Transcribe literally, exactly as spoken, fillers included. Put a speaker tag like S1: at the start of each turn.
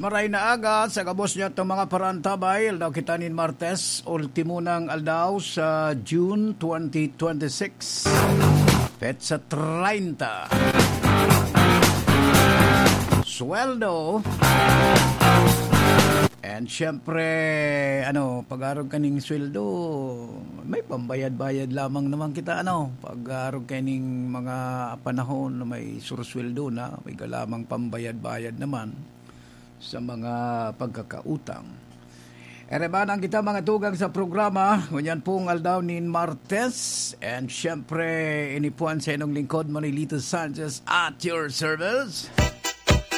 S1: maray na aga sa kabos niya itong mga parantabay. Aldaw kita nin Martes, ultimo ng aldaw sa June twenty twenty-six. Petsa thirty. Sweldo. And syempre, ano, pag-arog kaning sweldo, may pambayad-bayad lamang naman kita, ano, pag-arog kaning mga panahon na may sursweldo na, may galamang pambayad-bayad naman sa mga pagkakautang. Erebanan kita mga tugang sa programa, ngunyan pong aldaw ni Martes, and syempre, inipuan sa inong lingkod, Manilito Sanchez at your service.